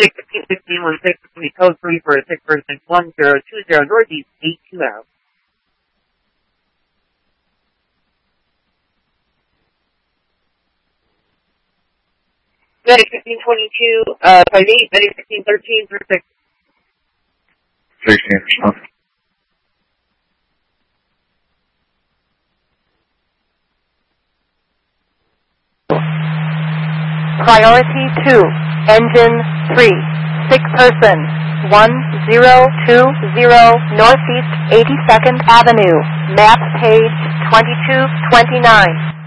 Medic 151616, code 3 for 6461020, Northeast 82 out. Medic 1522, 58, Medic 1513 for 6. 16 response. Priority 2, Engine 3, 6 person, 1020 Northeast 82nd Avenue, map page 2229.